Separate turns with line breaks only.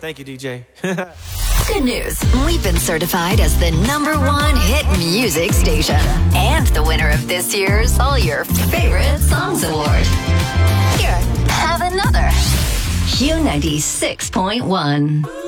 Thank you, DJ.
Good news. We've been certified as the q1 hit music station and the winner of this year's All Your Favorite Songs Award. Here, have another. Q96.1.